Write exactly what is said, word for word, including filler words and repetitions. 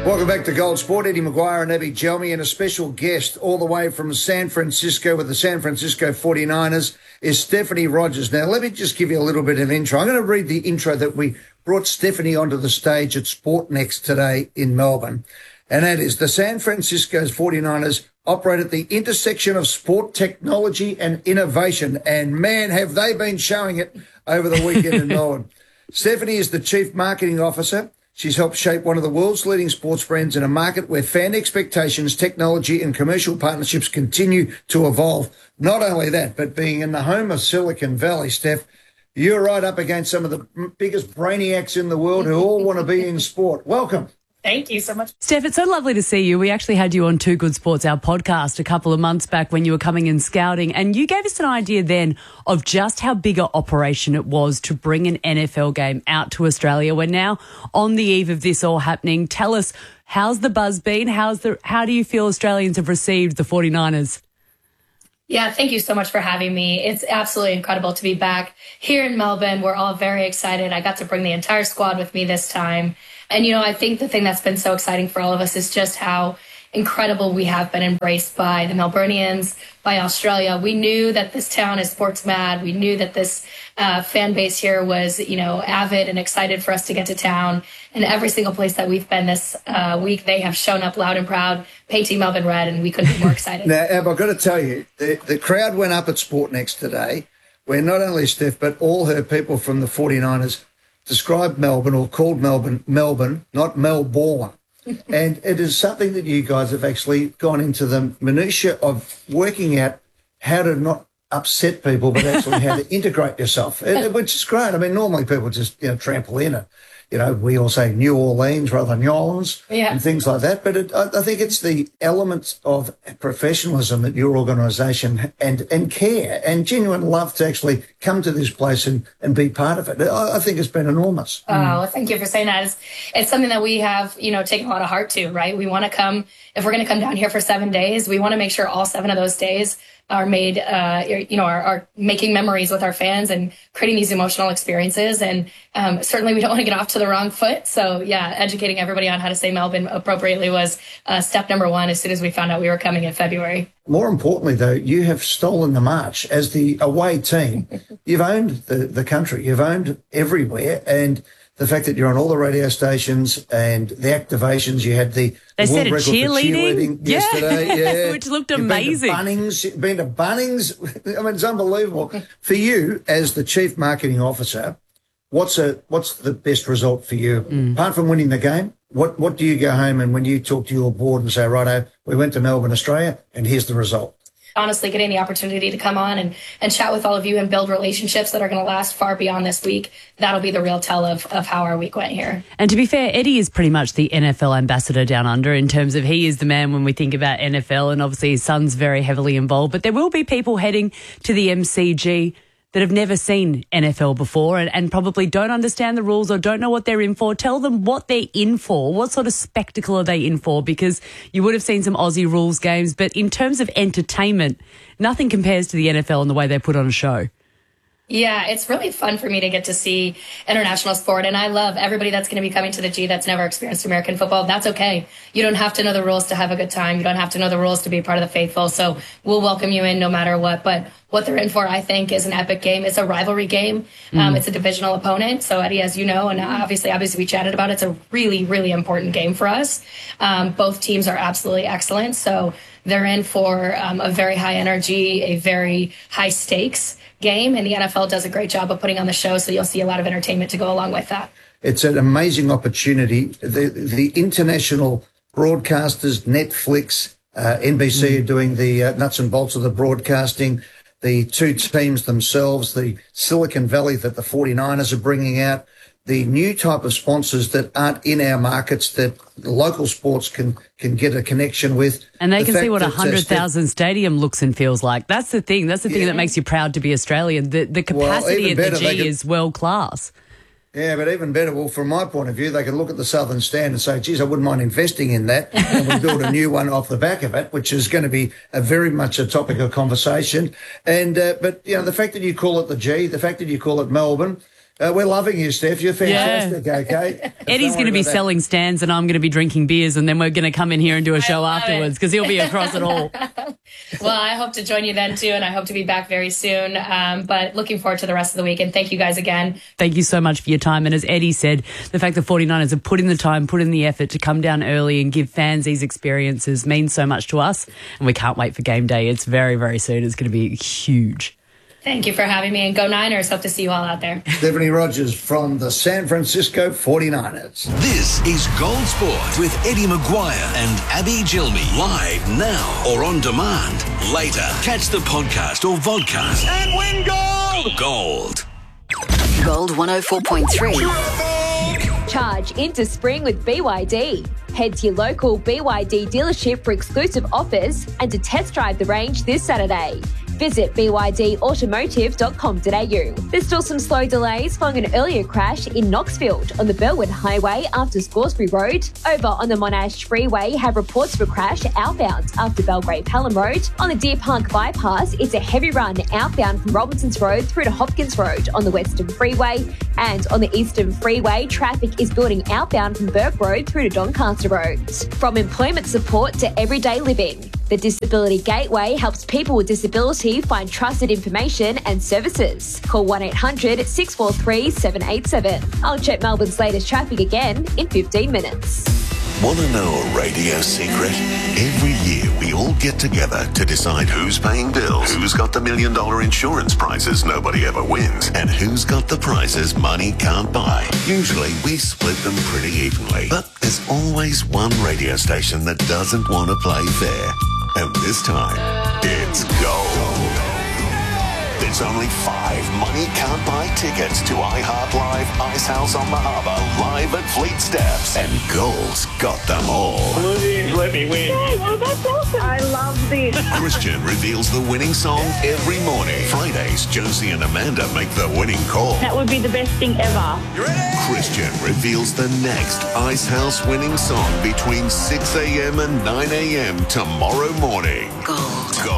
Welcome back to Gold Sport. Eddie McGuire and Abby Gelmy, and a special guest all the way from San Francisco with the San Francisco forty-niners is Stephanie Rogers. Now, let me just give you a little bit of intro. I'm going to read the intro that we brought Stephanie onto the stage at Sportnext today in Melbourne, and that is: the San Francisco forty-niners operate at the intersection of sport technology and innovation, and man, have they been showing it over the weekend in Melbourne. Stephanie is the Chief Marketing Officer. She's helped shape one of the world's leading sports brands in a market where fan expectations, technology and commercial partnerships continue to evolve. Not only that, but being in the home of Silicon Valley, Steph, you're right up against some of the biggest brainiacs in the world who all want to be in sport. Welcome. Thank you so much. Steph, it's so lovely to see you. We actually had you on Too Good Sports, our podcast, a couple of months back when you were coming in scouting, and you gave us an idea then of just how big an operation it was to bring an N F L game out to Australia. We're now on the eve of this all happening. Tell us, how's the buzz been? How's the? How do you feel Australians have received the forty-niners? Yeah, thank you so much for having me. It's absolutely incredible to be back here in Melbourne. We're all very excited. I got to bring the entire squad with me this time. And, you know, I think the thing that's been so exciting for all of us is just how incredible we have been embraced by the Melburnians, by Australia. We knew that this town is sports mad. We knew that this uh, fan base here was, you know, avid and excited for us to get to town. And every single place that we've been this uh, week, they have shown up loud and proud, painting Melbourne red, and we couldn't be more excited. Now, Ab, I've got to tell you, the, the crowd went up at Sportnext today, where not only Steph, but all her people from the forty-niners described Melbourne, or called Melbourne, Melbourne, not Melbourne. And it is something that you guys have actually gone into the minutiae of working out how to not upset people, but actually how to integrate yourself, which is great. I mean, normally people just, you know, trample in it. You know, we all say New Orleans rather than New Orleans, yeah, and things like that. But it, I, I think it's the elements of professionalism at your organisation and, and care and genuine love to actually come to this place and, and be part of it. I, I think it's been enormous. Oh, well, thank you for saying that. It's, it's something that we have, you know, taken a lot of heart to, right? We want to come, if we're going to come down here for seven days, we want to make sure all seven of those days are made, uh, you know, are, are making memories with our fans and creating these emotional experiences. And um, certainly we don't want to get off to the wrong foot. So, yeah, educating everybody on how to say Melbourne appropriately was uh, step number one as soon as we found out we were coming in February. More importantly, though, you have stolen the march as the away team. You've owned the, the country. You've owned everywhere. And the fact that you're on all the radio stations and the activations, you had the they world said a record cheerleading, for cheerleading yesterday, yeah, yeah, which looked You've amazing. Been to Bunnings, you've been to Bunnings. I mean, it's unbelievable. For you, as the Chief Marketing Officer, what's a what's the best result for you mm. apart from winning the game? What what do you go home and when you talk to your board and say, righto, we went to Melbourne, Australia, and here's the result? Honestly, getting the opportunity to come on and, and chat with all of you and build relationships that are going to last far beyond this week, that'll be the real tell of, of how our week went here. And to be fair, Eddie is pretty much the N F L ambassador down under in terms of he is the man when we think about N F L, and obviously his son's very heavily involved. But there will be people heading to the M C G that have never seen N F L before and, and probably don't understand the rules or don't know what they're in for. Tell them what they're in for. What sort of spectacle are they in for? Because you would have seen some Aussie rules games, but in terms of entertainment, nothing compares to the N F L and the way they put on a show. Yeah, it's really fun for me to get to see international sport, and I love everybody that's going to be coming to the G that's never experienced American football. That's okay. You don't have to know the rules to have a good time. You don't have to know the rules to be part of the faithful, so we'll welcome you in no matter what. But what they're in for, I think, is an epic game. It's a rivalry game. Mm. Um, it's a divisional opponent. So, Eddie, as you know, and obviously, obviously we chatted about it, it's a really, really important game for us. Um, both teams are absolutely excellent, so they're in for um, a very high energy, a very high stakes game, and the N F L does a great job of putting on the show, so you'll see a lot of entertainment to go along with that. It's an amazing opportunity. The, the international broadcasters, Netflix, uh, N B C mm. are doing the uh, nuts and bolts of the broadcasting. The two teams themselves, the Silicon Valley that the forty-niners are bringing out, the new type of sponsors that aren't in our markets that local sports can can get a connection with. And they the can see what a one uh, hundred thousand stadium looks and feels like. That's the thing. That's the thing yeah. that makes you proud to be Australian. The, the capacity well, at the G could, is world-class. Yeah, but even better, well, from my point of view, they could look at the Southern Stand and say, geez, I wouldn't mind investing in that. And we build a new one off the back of it, which is going to be a very much a topic of conversation. And uh, But, you know, the fact that you call it the G, the fact that you call it Melbourne, Uh, we're loving you, Steph. You're fantastic, okay? Eddie's going to be selling stands and I'm going to be drinking beers, and then we're going to come in here and do a show afterwards because he'll be across it all. Well, I hope to join you then too, and I hope to be back very soon. Um, but looking forward to the rest of the week, and thank you guys again. Thank you so much for your time. And as Eddie said, the fact that forty-niners have put in the time, put in the effort to come down early and give fans these experiences means so much to us, and we can't wait for game day. It's very, very soon. It's going to be huge. Thank you for having me, and go Niners. Hope to see you all out there. Stephanie Rogers from the San Francisco forty-niners. This is Gold Sport with Eddie Maguire and Abby Gilmy. Live now or on demand later. Catch the podcast or vodcast and win gold. Gold. Gold one oh four point three. Charge into spring with B Y D. Head to your local B Y D dealership for exclusive offers and to test drive the range this Saturday. Visit b y d automotive dot com dot a u. There's still some slow delays following an earlier crash in Knoxfield on the Burwood Highway after Scoresby Road. Over on the Monash Freeway have reports of a crash outbound after Belgrave Pelham Road. On the Deer Park Bypass, it's a heavy run outbound from Robinsons Road through to Hopkins Road on the Western Freeway. And on the Eastern Freeway, traffic is building outbound from Burke Road through to Doncaster Road. From employment support to everyday living, the Disability Gateway helps people with disability find trusted information and services. Call one eight hundred six four three seven eight seven. I'll check Melbourne's latest traffic again in fifteen minutes. Want to know a radio secret? Every year we all get together to decide who's paying bills, who's got the million dollar insurance prizes nobody ever wins, and who's got the prizes money can't buy. Usually we split them pretty evenly, but there's always one radio station that doesn't want to play fair. And this time, it's gold. There's only five money can't buy tickets to iHeart Live Ice House on the Harbour, live at Fleet Steps, and Gold's got them all. Please let me win. Oh, that's awesome. I love this. Christian reveals the winning song every morning. Fridays, Josie and Amanda make the winning call. That would be the best thing ever. You ready? Christian reveals the next Ice House winning song between six a.m. and nine a.m. tomorrow morning. Gold.